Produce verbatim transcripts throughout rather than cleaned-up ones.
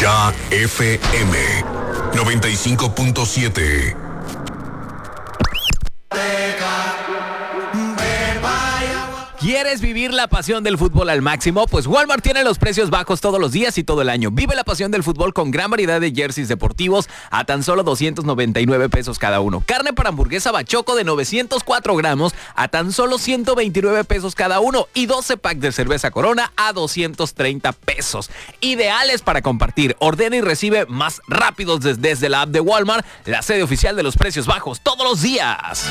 Ya F M noventa y cinco punto siete. ¿Quieres vivir la pasión del fútbol al máximo? Pues Walmart tiene los precios bajos todos los días y todo el año. Vive la pasión del fútbol con gran variedad de jerseys deportivos a tan solo doscientos noventa y nueve pesos cada uno. Carne para hamburguesa Bachoco de novecientos cuatro gramos a tan solo ciento veintinueve pesos cada uno. Y doce packs de cerveza Corona a doscientos treinta pesos. Ideales para compartir. Ordena y recibe más rápidos desde, desde la app de Walmart, la sede oficial de los precios bajos todos los días.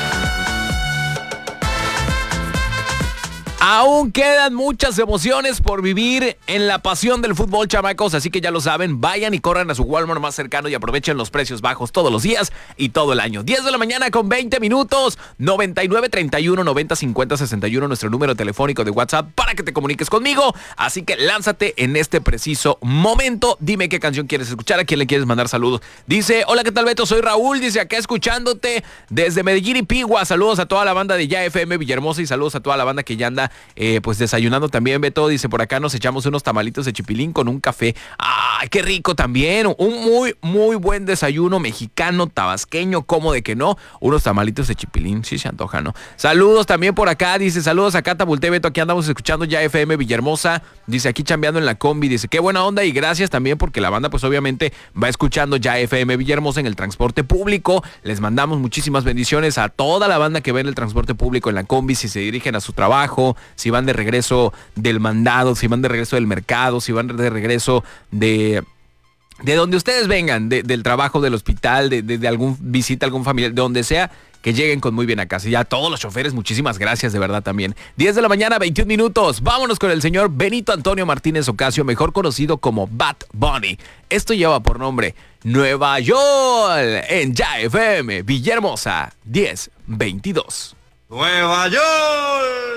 Aún quedan muchas emociones por vivir en la pasión del fútbol, chamacos, así que ya lo saben, vayan y corran a su Walmart más cercano y aprovechen los precios bajos todos los días y todo el año. diez de la mañana con veinte minutos, noventa y nueve, treinta y uno, noventa, cincuenta, sesenta y uno, nuestro número telefónico de WhatsApp para que te comuniques conmigo, así que lánzate en este preciso momento, dime qué canción quieres escuchar, a quién le quieres mandar saludos. Dice, hola, ¿qué tal, Beto? Soy Raúl, dice, acá escuchándote desde Medellín y Pigua, saludos a toda la banda de Ya F M Villahermosa y saludos a toda la banda que ya anda Eh, pues desayunando también. Beto dice, por acá nos echamos unos tamalitos de chipilín con un café. ¡Ay, qué rico también! Un muy, muy buen desayuno mexicano, tabasqueño, ¿cómo de que no? Unos tamalitos de chipilín, sí se antoja, ¿no? Saludos también por acá, dice, saludos acá, Tabulté, Beto, aquí andamos escuchando Ya F M Villahermosa, dice, aquí chambeando en la combi, dice, qué buena onda y gracias también porque la banda pues obviamente va escuchando Ya F M Villahermosa en el transporte público. Les mandamos muchísimas bendiciones a toda la banda que ve en el transporte público en la combi, si se dirigen a su trabajo, si van de regreso del mandado, si van de regreso del mercado, si van de regreso de... de donde ustedes vengan, de, del trabajo, del hospital, de, de, de algún visita, algún familiar, de donde sea, que lleguen con muy bien a casa. Y a todos los choferes, muchísimas gracias de verdad también. diez de la mañana, veintiún minutos. Vámonos con el señor Benito Antonio Martínez Ocasio, mejor conocido como Bad Bunny. Esto lleva por nombre Nueva York en Ya F M Villahermosa diez veintidós. Nueva York.